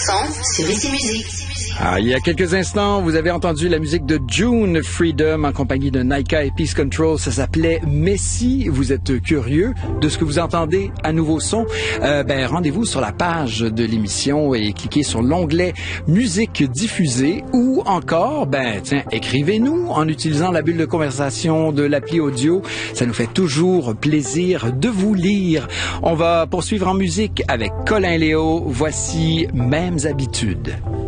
Sur Ici Musique. Il y a quelques instants, vous avez entendu la musique de June Freedom en compagnie de Naika et Peace Control. Ça s'appelait Messi. Vous êtes curieux de ce que vous entendez à nouveau son? Rendez-vous sur la page de l'émission et cliquez sur l'onglet Musique diffusée ou encore, écrivez-nous en utilisant la bulle de conversation de l'appli audio. Ça nous fait toujours plaisir de vous lire. On va poursuivre en musique avec Colin Léo. Voici Mêmes habitudes.